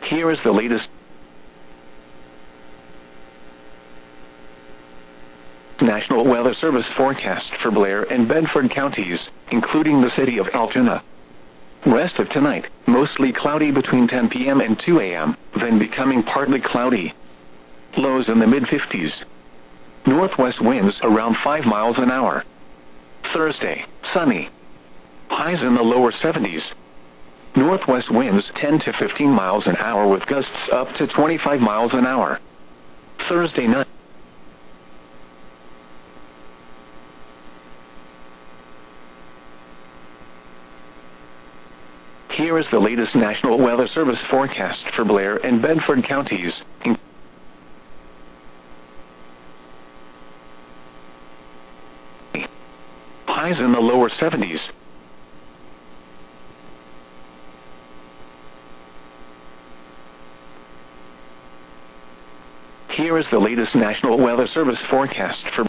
Here is the latest National Weather Service forecast for Blair and Bedford counties, including the city of Altoona. Rest of tonight, mostly cloudy between 10 p.m. and 2 a.m., then becoming partly cloudy. Lows in the mid-50s. Northwest winds around 5 miles an hour. Thursday, sunny. Highs in the lower 70s. Northwest winds 10 to 15 miles an hour with gusts up to 25 miles an hour. Thursday night. Here is the latest National Weather Service forecast for Blair and Bedford counties. Highs in the lower 70s. Here is the latest National Weather Service forecast for